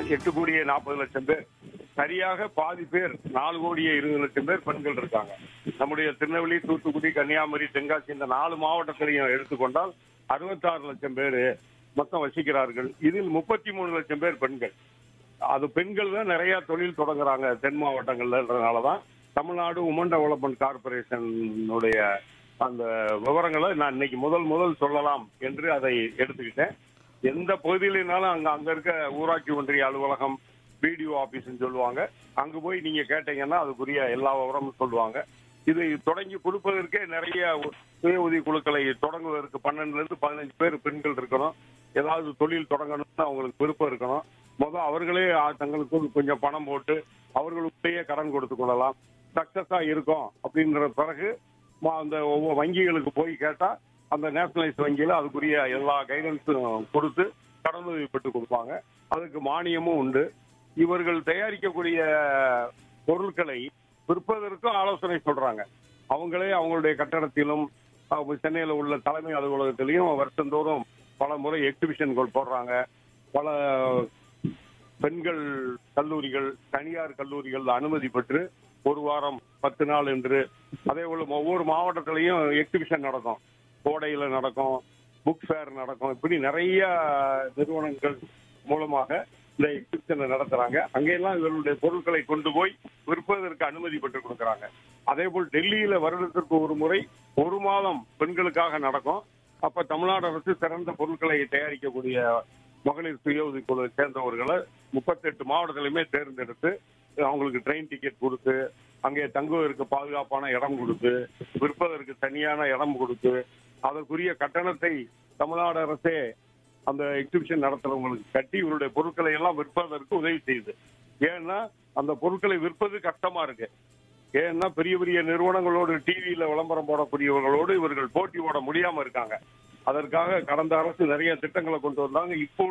8,40,00,000 பேர். சரியாக பாதி பேர் 4,20,00,000 பேர் பெண்கள் இருக்காங்க. நம்முடைய திருநெல்வேலி, தூத்துக்குடி, கன்னியாகுமரி, தென்காசி இந்த 4 மாவட்டத்திலையும் எடுத்துக்கொண்டால் 66,00,000 பேர் மொத்தம் வசிக்கிறார்கள். இதில் 33,00,000 பேர் பெண்கள். அது பெண்கள் தான் நிறைய தொழில் தொடங்குறாங்க தென் மாவட்டங்கள்லன்றதுனாலதான் தமிழ்நாடு உமன் டெவலப்மெண்ட் கார்பரேஷனுடைய அந்த விவரங்களை நான் இன்னைக்கு முதல் சொல்லலாம் என்று அதை எடுத்துக்கிட்டேன். எந்த பகுதியிலனாலும் அங்க இருக்க ஊராட்சி ஒன்றிய அலுவலகம், பிடிஓ ஆபீஸ்ன்னு சொல்லுவாங்க. அங்க போய் நீங்க கேட்டீங்கன்னா அதுக்குரிய எல்லா விவரமும் சொல்லுவாங்க. இதை தொடங்கி கொடுப்பதற்கே நிறைய சுய உதவி குழுக்களை தொடங்குவதற்கு 12 இருந்து 15 பேர் பெண்கள் இருக்கணும். ஏதாவது தொழில் தொடங்கணும்னு அவங்களுக்கு விருப்பம் இருக்கணும். அவர்களே தங்களுக்கு கொஞ்சம் பணம் போட்டு அவர்களுடைய கடன் கொடுத்து கொள்ளலாம். சக்சஸா இருக்கும் அப்படின்ற பிறகு அந்த ஒவ்வொரு வங்கிகளுக்கு போய் கேட்டா அந்த நேஷனலைஸ் வங்கியில அதுக்குரிய எல்லா கைடன்ஸும் கொடுத்து கடனுதவி பெற்று கொடுப்பாங்க. அதுக்கு மானியமும் உண்டு. இவர்கள் தயாரிக்கக்கூடிய பொருட்களை விற்பதற்கும் ஆலோசனை சொல்றாங்க. அவங்களே அவங்களுடைய கட்டடத்திலும் சென்னையில் உள்ள தலைமை அலுவலகத்திலையும் வருஷந்தோறும் பல முறை எக்ஸிபிஷன்கள் போடுறாங்க. பல பெண்கள் கல்லூரிகள், தனியார் கல்லூரிகள் அனுமதி பெற்று 1 வாரம் 10 நாள் என்று அதே போல ஒவ்வொரு மாவட்டத்திலையும் எக்ஸிபிஷன் நடக்கும். கோடையில நடக்கும், புக் ஃபேர் நடக்கும். இப்படி நிறைய நிறுவனங்கள் மூலமாக இந்த எக்ஸிபிஷனை நடத்துறாங்க. அங்கெல்லாம் இவர்களுடைய பொருட்களை கொண்டு போய் விற்பதற்கு அனுமதி பெற்றுக் கொடுக்கறாங்க. அதே போல் டெல்லியில வருடத்திற்கு ஒரு முறை 1 மாதம் பெண்களுக்காக நடக்கும். அப்ப தமிழ்நாடு அரசு சிறந்த பொருட்களை தயாரிக்கக்கூடிய மகளிர் சுய உதவி குழுவை சேர்ந்தவர்களை 38 மாவட்டத்திலுமே தேர்ந்தெடுத்து அவங்களுக்கு ட்ரெயின் டிக்கெட் கொடுத்து, அங்கே தங்குவதற்கு பாதுகாப்பான இடம் கொடுத்து, விற்பதற்கு தனியான இடம் கொடுத்து, அதற்குரிய கட்டணத்தை தமிழ்நாடு அரசே அந்த எக்ஸிபிஷன் நடத்துறவங்களுக்கு கட்டி இவருடைய பொருட்களை எல்லாம் விற்பதற்கு உதவி செய்யுது. ஏன்னா அந்த பொருட்களை விற்பது கஷ்டமா இருக்கு. ஏன்னா பெரிய பெரிய நிறுவனங்களோடு டிவியில விளம்பரம் போடக்கூடியவர்களோடு இவர்கள் போட்டி போட முடியாம இருக்காங்க. அதற்காக கடந்த அரசு நிறைய திட்டங்களை கொண்டு வந்தாங்க. இப்போ